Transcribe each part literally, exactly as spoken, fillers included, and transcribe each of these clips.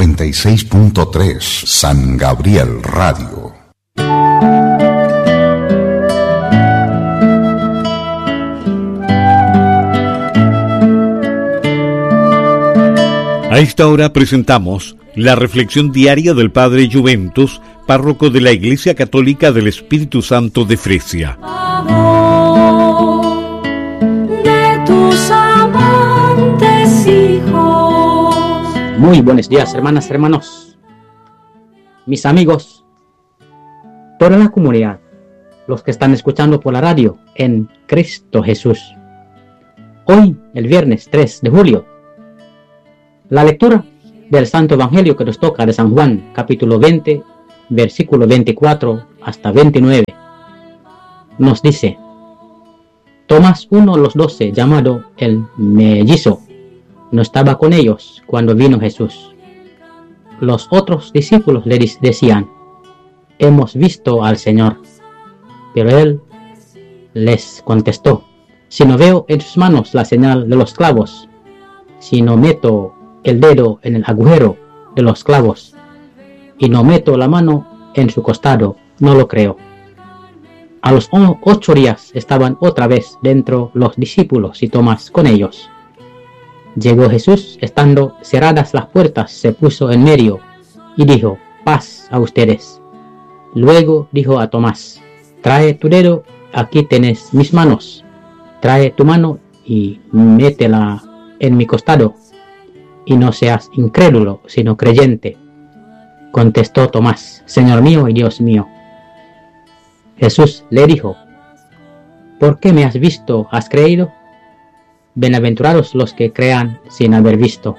noventa y seis punto tres San Gabriel Radio. A esta hora presentamos la reflexión diaria del Padre Juventus, párroco de la Iglesia Católica del Espíritu Santo de Fresia. Amor de tus amantes hijos. Muy buenos días, hermanas, hermanos, mis amigos, toda la comunidad, los que están escuchando por la radio en Cristo Jesús. Hoy, el viernes tres de julio, la lectura del Santo Evangelio que nos toca de San Juan, capítulo veinte, versículo veinticuatro hasta veintinueve, nos dice: Tomás, uno de los doce, llamado el mellizo, no estaba con ellos cuando vino Jesús. Los otros discípulos le decían: hemos visto al Señor. Pero él les contestó: si no veo en sus manos la señal de los clavos, si no meto el dedo en el agujero de los clavos y no meto la mano en su costado, no lo creo. A los ocho días estaban otra vez dentro los discípulos y Tomás con ellos. Llegó Jesús, estando cerradas las puertas, se puso en medio y dijo: paz a ustedes. Luego dijo a Tomás: trae tu dedo, aquí tenés mis manos. Trae tu mano y métela en mi costado, y no seas incrédulo, sino creyente. Contestó Tomás: Señor mío y Dios mío. Jesús le dijo: ¿por qué me has visto, has creído? Bienaventurados los que crean sin haber visto.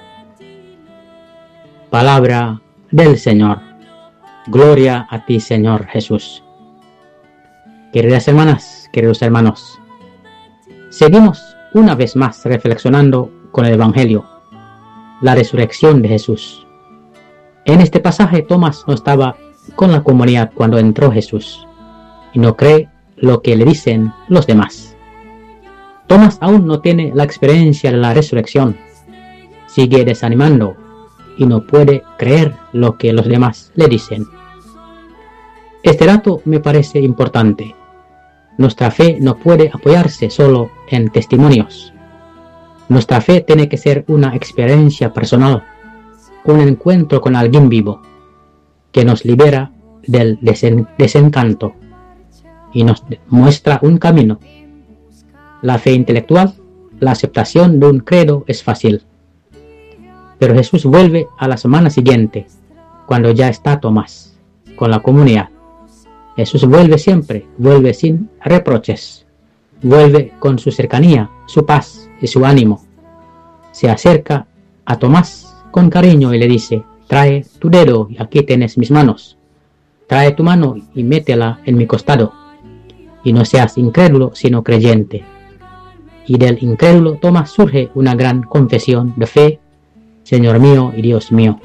Palabra del Señor. Gloria a ti, Señor Jesús. Queridas hermanas, queridos hermanos, seguimos una vez más reflexionando con el Evangelio, la resurrección de Jesús. En este pasaje, Tomás no estaba con la comunidad cuando entró Jesús y no cree lo que le dicen los demás. Tomás aún no tiene la experiencia de la resurrección, sigue desanimando y no puede creer lo que los demás le dicen. Este dato me parece importante. Nuestra fe no puede apoyarse solo en testimonios. Nuestra fe tiene que ser una experiencia personal, un encuentro con alguien vivo, que nos libera del desen- desencanto y nos muestra un camino. La fe intelectual, la aceptación de un credo es fácil. Pero Jesús vuelve a la semana siguiente, cuando ya está Tomás, con la comunidad. Jesús vuelve siempre, vuelve sin reproches, vuelve con su cercanía, su paz y su ánimo. Se acerca a Tomás con cariño y le dice: trae tu dedo y aquí tienes mis manos. Trae tu mano y métela en mi costado. Y no seas incrédulo, sino creyente. Y del incrédulo Tomás surge una gran confesión de fe: Señor mío y Dios mío.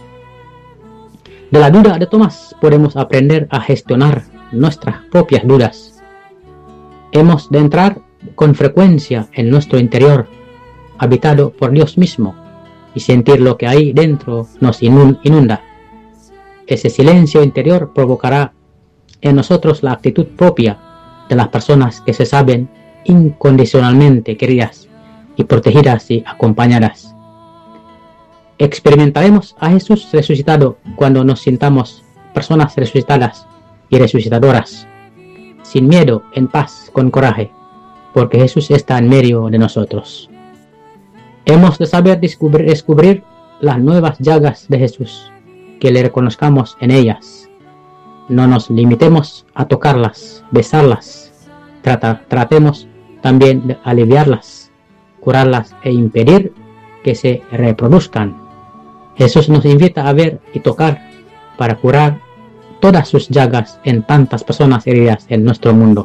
De la duda de Tomás podemos aprender a gestionar nuestras propias dudas. Hemos de entrar con frecuencia en nuestro interior, habitado por Dios mismo, y sentir lo que hay dentro nos inunda. Ese silencio interior provocará en nosotros la actitud propia de las personas que se saben incondicionalmente queridas y protegidas y acompañadas. Experimentaremos a Jesús resucitado cuando nos sintamos personas resucitadas y resucitadoras, sin miedo, en paz, con coraje, porque Jesús está en medio de nosotros. Hemos de saber descubrir, descubrir las nuevas llagas de Jesús, que le reconozcamos en ellas. No nos limitemos a tocarlas, besarlas, Trata, tratemos también de aliviarlas, curarlas e impedir que se reproduzcan. Jesús nos invita a ver y tocar para curar todas sus llagas en tantas personas heridas en nuestro mundo.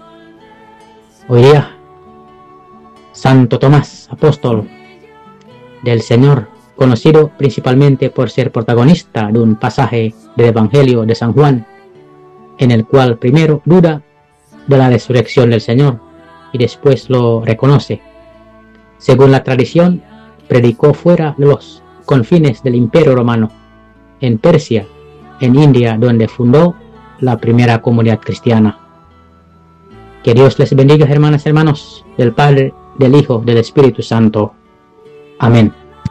Hoy día, Santo Tomás, apóstol del Señor, conocido principalmente por ser protagonista de un pasaje del Evangelio de San Juan, en el cual primero duda de la resurrección del Señor y después lo reconoce. Según la tradición, predicó fuera de los confines del Imperio Romano en Persia, en India, donde fundó la primera comunidad cristiana. Que Dios les bendiga, hermanas y hermanos, del Padre, del Hijo, del Espíritu Santo. Amén.